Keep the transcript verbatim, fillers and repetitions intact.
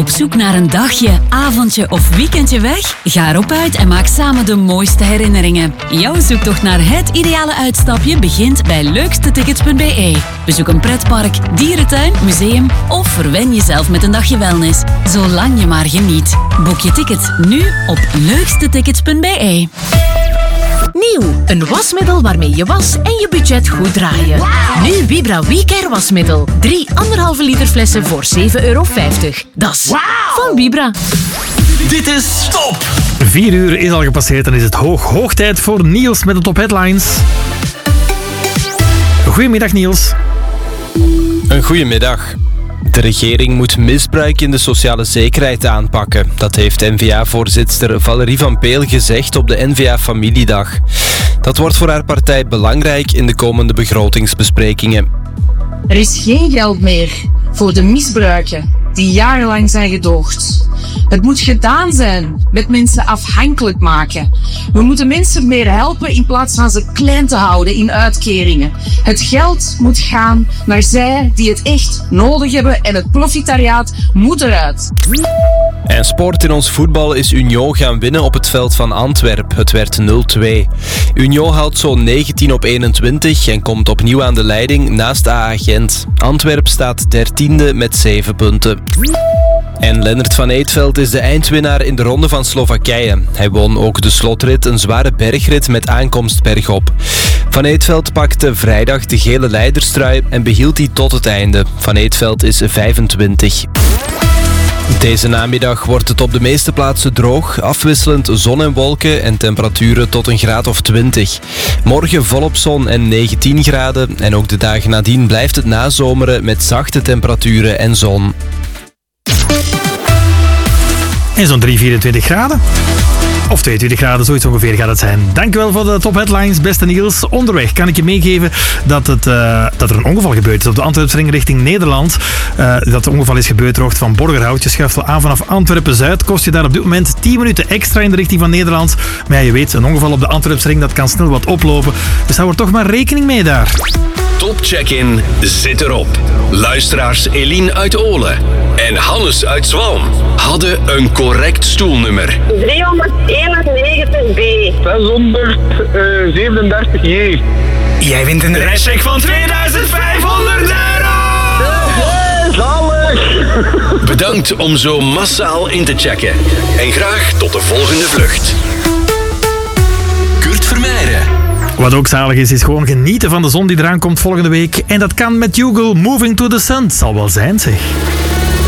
Op zoek naar een dagje, avondje of weekendje weg? Ga erop uit en maak samen de mooiste herinneringen. Jouw zoektocht naar het ideale uitstapje begint bij leukstetickets punt b e. Bezoek een pretpark, dierentuin, museum of verwen jezelf met een dagje wellness. Zolang je maar geniet. Boek je ticket nu op leukstetickets punt b e. Nieuw, een wasmiddel waarmee je was en je budget goed draaien. Wow. Nu Vibra WeCare wasmiddel. Drie anderhalve liter flessen voor zeven euro vijftig. Dat is wow. Van Vibra. Dit is Top! Vier uur is al gepasseerd en is het hoog, hoog tijd voor Niels met de Top Headlines. Goedemiddag Niels. Een goedemiddag. De regering moet misbruik in de sociale zekerheid aanpakken. Dat heeft N V A-voorzitster Valerie van Peel gezegd op de N V A-familiedag. Dat wordt voor haar partij belangrijk in de komende begrotingsbesprekingen. Er is geen geld meer voor de misbruiken die jarenlang zijn gedoogd. Het moet gedaan zijn met mensen afhankelijk maken. We moeten mensen meer helpen in plaats van ze klein te houden in uitkeringen. Het geld moet gaan naar zij die het echt nodig hebben en het profitariaat moet eruit. En sport in ons voetbal is Union gaan winnen op het veld van Antwerpen. Het werd nul twee. Union haalt zo'n negentien op eenentwintig en komt opnieuw aan de leiding naast A A Gent. Antwerpen staat dertiende met zeven punten. En Lennert van Eetveld is de eindwinnaar in de ronde van Slowakije. Hij won ook de slotrit, een zware bergrit met aankomst bergop. Van Eetveld pakte vrijdag de gele leiderstrui en behield die tot het einde. Van Eetveld is vijfentwintig. Deze namiddag wordt het op de meeste plaatsen droog, afwisselend zon en wolken en temperaturen tot een graad of twintig. Morgen volop zon en negentien graden en ook de dagen nadien blijft het nazomeren met zachte temperaturen en zon. En zo'n drie, vierentwintig graden. Of tweeëntwintig graden, zoiets ongeveer gaat het zijn. Dankjewel voor de Top Headlines, beste Niels. Onderweg kan ik je meegeven dat, het, uh, dat er een ongeval gebeurd is op de Antwerpsring richting Nederland. Uh, dat ongeval is gebeurd ter hoogte van Borgerhout. Je schuift aan vanaf Antwerpen-Zuid. Kost je daar op dit moment tien minuten extra in de richting van Nederland. Maar ja, je weet, een ongeval op de Antwerpsring, dat kan snel wat oplopen. Dus hou er toch maar rekening mee daar. Top Check-in zit erop. Luisteraars Eline uit Olen en Hannes uit Zwalm hadden een correct stoelnummer. driehonderdeenennegentig B. zeshonderdzevenendertig J. Jij wint een reischeck van tweeduizend vijfhonderd euro! Hey, zalig! Bedankt om zo massaal in te checken. En graag tot de volgende vlucht. Kurt Vermeijden. Wat ook zalig is, is gewoon genieten van de zon die eraan komt volgende week. En dat kan met Google Moving to the Sun. Zal wel zijn, zeg.